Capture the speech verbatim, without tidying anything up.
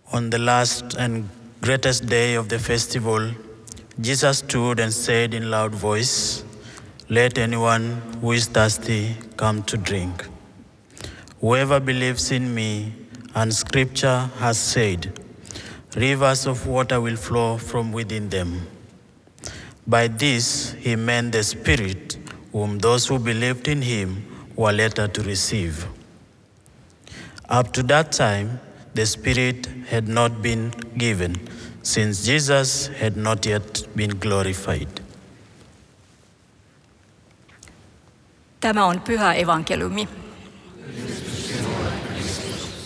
On the last and greatest day of the festival, Jesus stood and said in loud voice, "Let anyone who is thirsty come to drink. Whoever believes in me, and Scripture has said, rivers of water will flow from within them." By this he meant the Spirit, whom those who believed in him were later to receive. Up to that time, the Spirit had not been given, since Jesus had not yet been glorified. Tämä on pyhä evankeliumi.